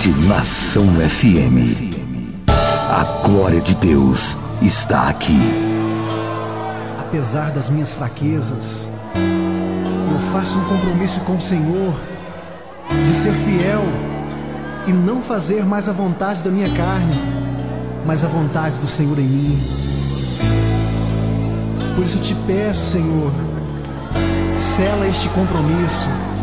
Podcast Nação FM. A glória de Deus está aqui. Apesar das minhas fraquezas, eu faço um compromisso com o Senhor de ser fiel e não fazer mais a vontade da minha carne, mas a vontade do Senhor em mim. Por isso eu te peço, Senhor, sela este compromisso